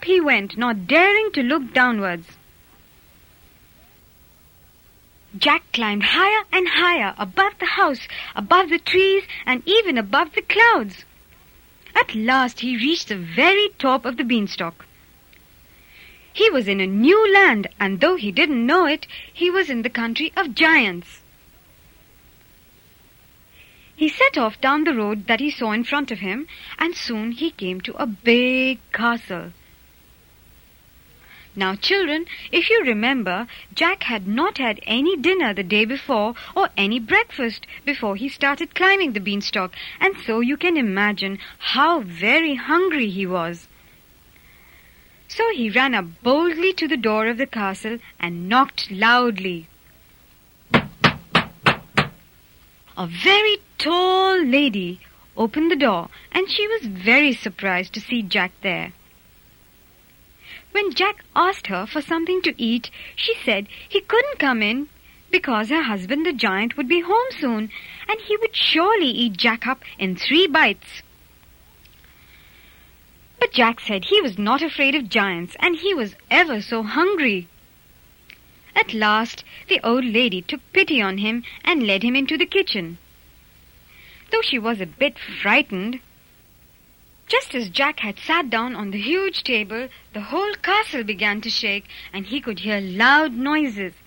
up he went, not daring to look downwards. Jack climbed higher and higher, above the house, above the trees, and even above the clouds. At last he reached the very top of the beanstalk. He was in a new land, and though he didn't know it, he was in the country of giants. He set off down the road that he saw in front of him, and soon he came to a big castle. Now, children, if you remember, Jack had not had any dinner the day before or any breakfast before he started climbing the beanstalk, and so you can imagine how very hungry he was. So he ran up boldly to the door of the castle and knocked loudly. A very tall lady opened the door, and she was very surprised to see Jack there. When Jack asked her for something to eat, she said he couldn't come in because her husband the giant would be home soon, and he would surely eat Jack up in 3 bites. But Jack said he was not afraid of giants, and he was ever so hungry. At last, the old lady took pity on him and led him into the kitchen. Though she was a bit frightened, just as Jack had sat down on the huge table, the whole castle began to shake, and he could hear loud noises.